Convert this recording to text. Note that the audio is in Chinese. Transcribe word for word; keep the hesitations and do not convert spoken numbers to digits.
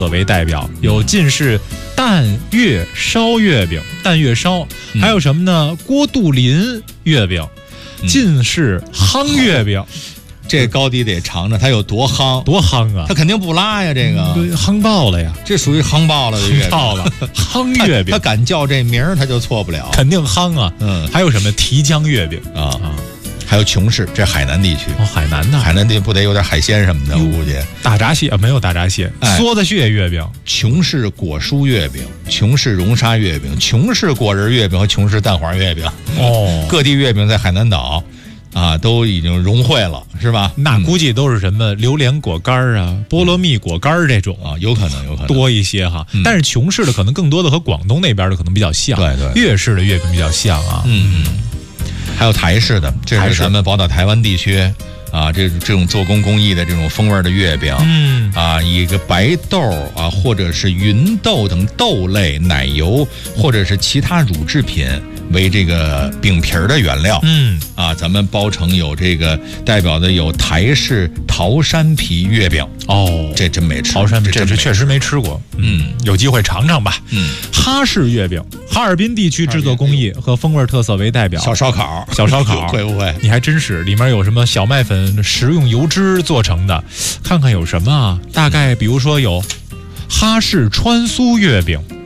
为代表，有晋式蛋月烧月饼，蛋月烧，还有什么呢？郭杜林月饼，晋式夯月饼。 这高低得尝尝，它有多夯， 多夯啊！ 它肯定不拉呀，这个、 嗯、夯爆了呀， 这属于夯爆了的月饼， 爆了，夯月饼， 他敢叫这名儿，他就错不了， 肯定夯啊。嗯，还有什么提浆月饼啊啊，还有琼氏，这海南地区哦，海南的， 海南地区不得有点海鲜什么的？我估计大闸蟹、啊、没有大闸蟹，哎、梭子蟹月饼， 琼氏果蔬月饼，琼氏龙沙月饼，琼氏果仁月饼和琼氏蛋黄月饼。哦，各地月饼在海南岛。啊，都已经融汇了，是吧？ 那估计都是什么榴莲果干啊、菠萝蜜果干这种啊，有可能，有可能多一些哈。嗯、但是琼氏的可能更多的和广东那边的可能比较像， 对对， 粤式的月饼比较像啊。 嗯嗯，还有台式的，这是咱们宝岛台湾地区啊，这这种做工工艺的这种风味的月饼，嗯啊，以一个白豆啊，或者是芸豆等豆类、奶油或者是其他乳制品为这个饼皮儿的原料，嗯啊，咱们包成有这个代表的有台式桃山皮月饼哦，这真没吃， 桃山皮这是确实没吃过，嗯，有机会尝尝吧。嗯，哈式月饼，哈尔滨地区制作工艺和风味特色为代表， 小烧烤， 小烧烤会不会？ 你还真是，里面有什么小麦粉、食用油脂做成的，看看有什么啊？大概比如说有哈式川酥月饼。